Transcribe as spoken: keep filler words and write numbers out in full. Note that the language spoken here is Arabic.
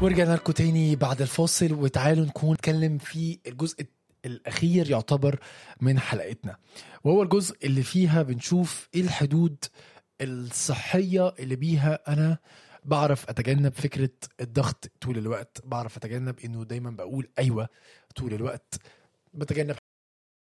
ورجعنا لكم تاني بعد الفاصل، وتعالوا نكون نتكلم في الجزء الأخير يعتبر من حلقتنا، وهو الجزء اللي فيها بنشوف ايه الحدود الصحية اللي بيها أنا بعرف أتجنب فكرة الضغط طول الوقت، بعرف أتجنب إنه دايما بقول أيوة طول الوقت، بتجنب